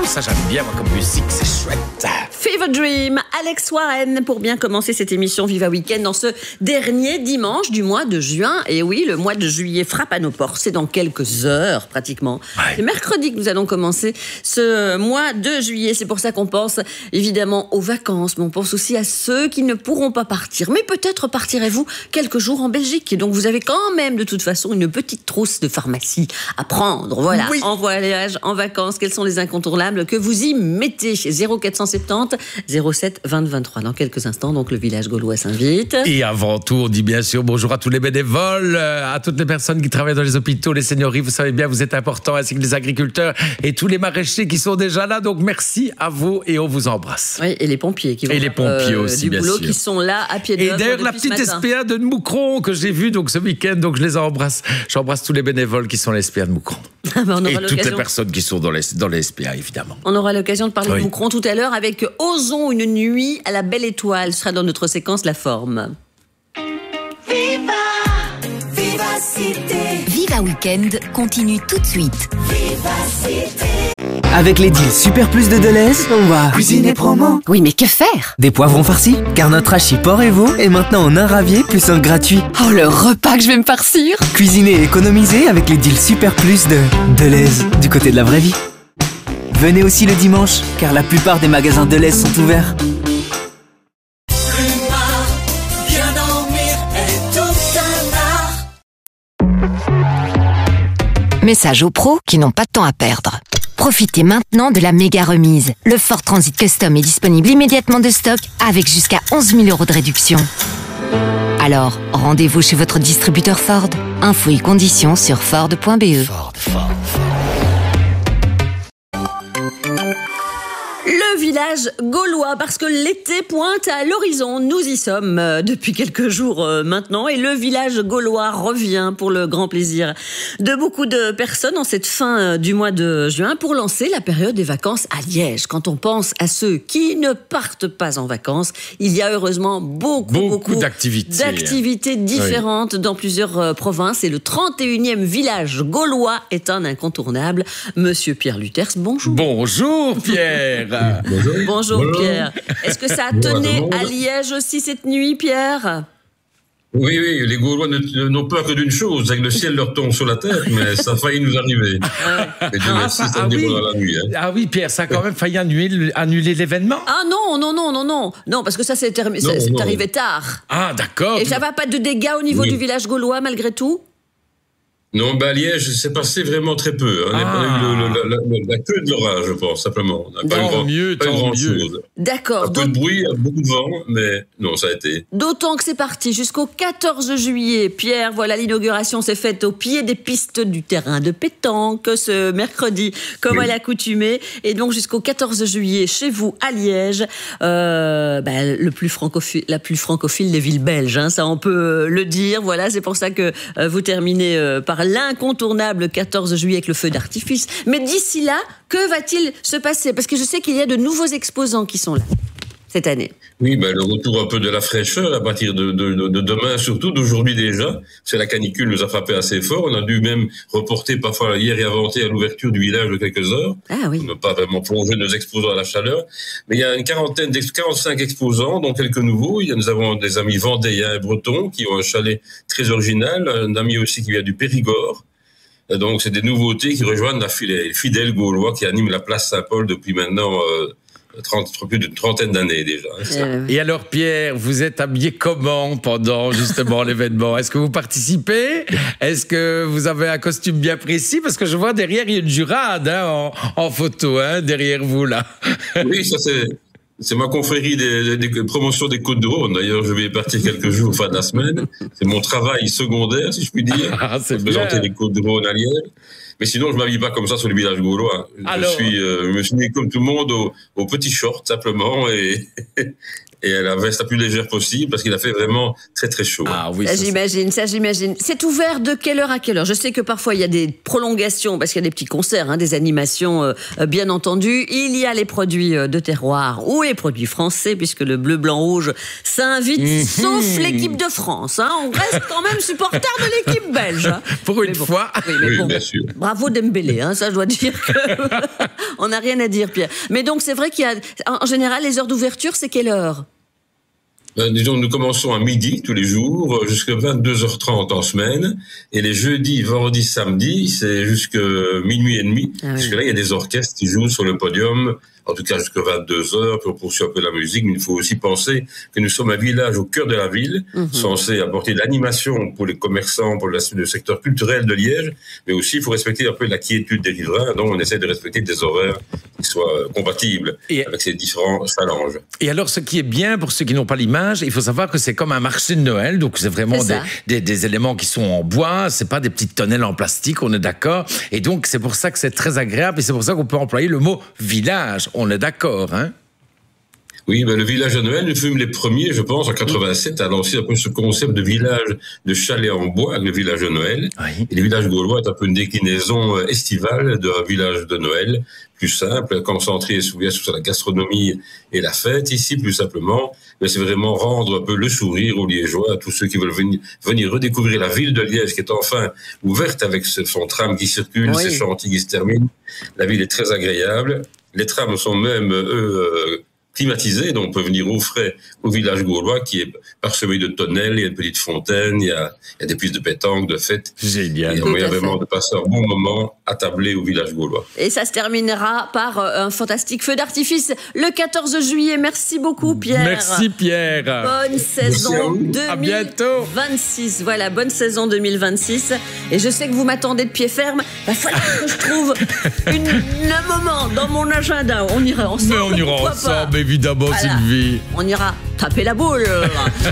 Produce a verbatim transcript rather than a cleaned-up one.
ça j'aime bien moi comme musique, c'est chouette. Fever Dream, Alex Warren, pour bien commencer cette émission Viva Weekend dans ce dernier dimanche du mois de juin. Et oui, le mois de juillet frappe à nos portes, c'est dans quelques heures pratiquement. Ouais. C'est mercredi que nous allons commencer ce mois de juillet. C'est pour ça qu'on pense évidemment aux vacances, mais on pense aussi à ceux qui ne pourront pas partir. Mais peut-être partirez-vous quelques jours en Belgique. Et donc vous avez quand même de toute façon une petite trousse de pharmacie à prendre. Voilà, Oui. en voyage, en vacances, quels sont les incontournables que vous y mettez? zéro quatre cent soixante-dix zéro sept vingt vingt-trois. Dans quelques instants, donc le village gaulois s'invite. Et avant tout, on dit bien sûr bonjour à tous les bénévoles, à toutes les personnes qui travaillent dans les hôpitaux, les seigneuries, vous savez bien, vous êtes importants, ainsi que les agriculteurs et tous les maraîchers qui sont déjà là. Donc merci à vous et on vous embrasse. Oui, et les pompiers qui vont Et les pompiers aussi, du bien boulot, sûr. qui sont là à pied Et d'œuvre. d'ailleurs, la depuis ce petite matin. S P A de Moucron que j'ai vue donc, ce week-end, donc je les embrasse. J'embrasse tous les bénévoles qui sont les S P A de Moucron. Ah ben, on Et aura toutes les l'occasion. personnes qui sont dans les, dans les S P A, évidemment. On aura l'occasion de parler Oui. de Moucron tout à l'heure avec Osons une nuit à la belle étoile. Ce sera dans notre séquence La Forme. Viva, Vivacité, Viva Weekend continue tout de suite. Vivacité. Avec les deals Super Plus de Deleuze, on va cuisiner promo. Oui, mais que faire? Des poivrons farcis, car notre hachis porc et veau est maintenant en un ravier plus un gratuit. Oh, le repas que je vais me farcir! Cuisiner et économiser avec les deals Super Plus de Deleuze, du côté de la vraie vie. Venez aussi le dimanche, car la plupart des magasins Deleuze sont ouverts. L'humain, bien dormir est tout un art. Message aux pros qui n'ont pas de temps à perdre. Profitez maintenant de la méga remise. Le Ford Transit Custom est disponible immédiatement de stock avec jusqu'à onze mille euros de réduction. Alors, rendez-vous chez votre distributeur Ford. Infos et conditions sur Ford point B E. Le village gaulois, parce que l'été pointe à l'horizon. Nous y sommes euh, depuis quelques jours euh, maintenant, et le village gaulois revient pour le grand plaisir de beaucoup de personnes en cette fin euh, du mois de juin pour lancer la période des vacances à Liège. Quand on pense à ceux qui ne partent pas en vacances, il y a heureusement beaucoup, Beaucoup beaucoup d'activités. d'activités différentes dans plusieurs euh, provinces, et le trente et unième village gaulois est un incontournable. Monsieur Pierre Luthers, bonjour. Bonjour Pierre. Bonjour. Bonjour Pierre. Est-ce que ça Bonjour à tenait tout le à monde. Liège aussi cette nuit, Pierre? Oui, oui, les Gaulois ne- n'ont peur que d'une chose, c'est que le ciel leur tombe sur la tête, mais ça a failli nous arriver. Et Dieu Ah, merci, ça- ça ah me oui. dévoilera la nuit. Hein. Ah oui Pierre, ça a quand même failli annuler, annuler l'événement. Ah non, non, non, non, non. Non, parce que ça, c'est termi- Non, c'est- c'est non. arrivé tard. Ah d'accord. Et ça va pas de dégâts au niveau Oui. du village gaulois, malgré tout? Non, bah, à Liège, c'est passé vraiment très peu. Hein. On a Ah. eu le- le- la, la- la queue de l'orage, je pense, simplement. On n'a pas eu Tant grand, mieux, pas eu tant grand mieux. chose. D'accord. Un peu de Donc, bruit, beaucoup de vent, mais non, ça a été. d'autant que c'est parti jusqu'au quatorze juillet. Pierre, voilà, l'inauguration s'est faite au pied des pistes du terrain de pétanque ce mercredi, comme Oui. à l'accoutumée. Et donc jusqu'au quatorze juillet, chez vous, à Liège, euh, ben, le plus francophile, la plus francophile des villes belges, hein, ça on peut euh, le dire. Voilà, c'est pour ça que euh, vous terminez euh, par l'incontournable quatorze juillet avec le feu d'artifice. Mais d'ici là, que va-t-il se passer? Parce que je sais qu'il y a de nouveaux exposants qui sont là cette année. Oui, ben, le retour un peu de la fraîcheur à partir de, de, de, de demain, surtout d'aujourd'hui déjà. C'est la canicule nous a frappé assez fort. On a dû même reporter parfois hier et avant-hier l'ouverture du village de quelques heures. Ah oui. On n'a pas vraiment plongé nos exposants à la chaleur. Mais il y a une quarantaine, d'ex- quarante-cinq exposants, dont quelques nouveaux. Il y a, nous avons des amis vendéens et bretons qui ont un chalet très original. Un ami aussi qui vient du Périgord. Et donc, c'est des nouveautés qui rejoignent la fidèle, les fidèles Gaulois qui animent la place Saint-Paul depuis maintenant euh, trente, plus d'une trentaine d'années déjà. Euh, Et alors Pierre, vous êtes habillé comment pendant justement l'événement? Est-ce que vous participez? Est-ce que vous avez un costume bien précis? Parce que je vois derrière, il y a une jurade hein, en, en photo, hein, derrière vous là. Oui, ça c'est... C'est ma confrérie des, des, des promotions des Côtes-du-Rhône. D'ailleurs, je vais y partir quelques jours fin de la semaine. C'est mon travail secondaire, si je puis dire. Ah, c'est de présenter bien. les Côtes-du-Rhône à Liège. Mais sinon, je m'habille pas comme ça sur le village gaulois. Alors Je suis, euh, je me suis mis comme tout le monde au, au petit short, simplement, et, et la veste la plus légère possible parce qu'il a fait vraiment très très chaud. Ah oui, Ça, ça, j'imagine, ça j'imagine. C'est ouvert de quelle heure à quelle heure? Je sais que parfois il y a des prolongations parce qu'il y a des petits concerts, hein, des animations, euh, euh, bien entendu. Il y a les produits euh, de terroir ou les produits français puisque le bleu, blanc, rouge s'invite, Mmh. sauf l'équipe de France. Hein. On reste quand même supporter de l'équipe belge. Hein. pour une Mais bon. fois. Oui, mais Oui, bon. bien sûr. Bravo Dembélé, hein, ça je dois dire que on n'a rien à dire, Pierre. Mais donc c'est vrai qu'il y a, en général, les heures d'ouverture, c'est quelle heure? Ben, disons, nous commençons à midi tous les jours, jusqu'à vingt-deux heures trente en semaine. Et les jeudis, vendredis, samedis, c'est jusqu'à minuit et demi. Ah oui. Parce que là, il y a des orchestres qui jouent sur le podium, en tout cas jusqu'à vingt-deux heures, puis on poursuit un peu la musique. Mais il faut aussi penser que nous sommes un village au cœur de la ville, Mhm. censé apporter de l'animation pour les commerçants, pour le secteur culturel de Liège. Mais aussi, il faut respecter un peu la quiétude des riverains. Donc, on essaie de respecter des horaires qui soient compatibles Et- avec ces différents phalanges. Et alors, ce qui est bien, pour ceux qui n'ont pas l'image, il faut savoir que c'est comme un marché de Noël, donc c'est vraiment C'est des, ça. des, des éléments qui sont en bois, c'est pas des petites tonnelles en plastique, on est d'accord. Et donc, c'est pour ça que c'est très agréable, et c'est pour ça qu'on peut employer le mot village, on est d'accord, hein? Oui, ben le village de Noël, nous fûmes les premiers, je pense, en quatre-vingt-sept, à lancer un peu ce concept de village de chalet en bois, avec le village de Noël. Oui. Et le village gaulois est un peu une déclinaison euh, estivale d'un village de Noël, plus simple, concentré souvent sur la gastronomie et la fête. Ici, plus simplement, mais c'est vraiment rendre un peu le sourire aux Liégeois, à tous ceux qui veulent venir, venir redécouvrir la ville de Liège, qui est enfin ouverte avec ce- son tram qui circule, Oui. ses chantiers qui se terminent. La ville est très agréable. Les trams sont même, eux, euh, climatisé, donc on peut venir au frais au village gaulois qui est parsemé de tonnelles, il y a une petite fontaine, il y a, il y a des pistes de pétanque, de fête. Génial. Il y a Tout moyen à fait. vraiment de passer un bon moment attablé au village gaulois. Et ça se terminera par euh, un fantastique feu d'artifice le quatorze juillet. Merci beaucoup, Pierre. Merci Pierre. Bonne saison vous. À bientôt. deux mille vingt-six. Voilà, bonne saison deux mille vingt-six. Et je sais que vous m'attendez de pied ferme. Il va falloir que je trouve une, un moment dans mon agenda. On ira ensemble. Mais on ira pourquoi pas. ensemble, évidemment, Voilà. Sylvie. On ira taper la boule.